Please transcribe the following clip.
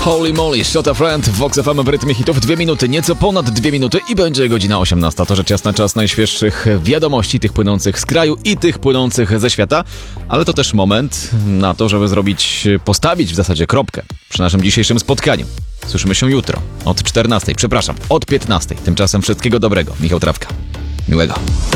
Holy moly, Shot a Friend, Vox FM w rytmie hitów, 2 minuty, nieco ponad 2 minuty i będzie godzina 18. To rzecz jasna czas najświeższych wiadomości, tych płynących z kraju i tych płynących ze świata, ale to też moment na to, żeby postawić w zasadzie kropkę przy naszym dzisiejszym spotkaniu. Słyszymy się jutro, od 14, od 15. Tymczasem wszystkiego dobrego. Michał Trawka. Miłego.